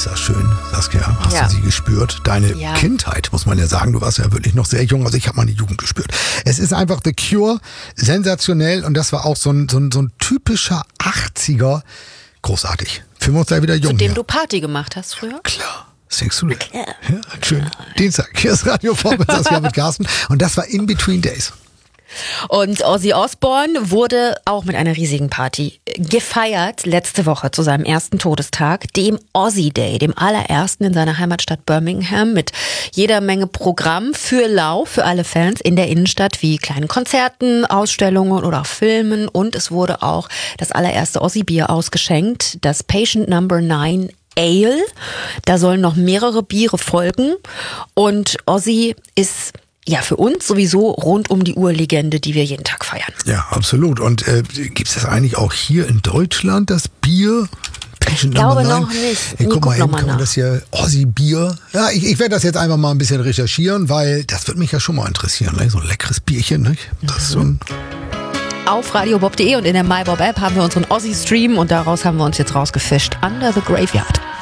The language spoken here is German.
ist das schön, Saskia. Hast du sie gespürt? Deine Kindheit, muss man ja sagen. Du warst ja wirklich noch sehr jung. Also ich habe meine Jugend gespürt. Es ist einfach The Cure, sensationell. Und das war auch so ein typischer 80er. Großartig. Fühlen wir uns da wieder jung. Zu dem du Party gemacht hast früher? Klar. Singst du? Ja, schön. Dienstag. Hier ist Radio Vormittag, Saskia mit Carsten. Und das war In Between Days. Und Ozzy Osbourne wurde auch mit einer riesigen Party gefeiert letzte Woche zu seinem ersten Todestag, dem Ozzy Day, dem allerersten in seiner Heimatstadt Birmingham, mit jeder Menge Programm für alle Fans in der Innenstadt, wie kleinen Konzerten, Ausstellungen oder auch Filmen. Und es wurde auch das allererste Ozzy-Bier ausgeschenkt, das Patient Number 9 Ale. Da sollen noch mehrere Biere folgen. Und Ozzy ist für uns sowieso rund um die Uhr Legende, die wir jeden Tag feiern. Ja, absolut. Und gibt es das eigentlich auch hier in Deutschland, das Bier? Ich glaube noch nicht. Hey, guck mal, kann man das hier, Ozzy-Bier. Ja, ich werde das jetzt einfach mal ein bisschen recherchieren, weil das würde mich ja schon mal interessieren. Ne? So ein leckeres Bierchen, nicht? Das ist so ein... Auf radiobob.de und in der MyBob-App haben wir unseren Ozzy-Stream und daraus haben wir uns jetzt rausgefischt. Under the Graveyard.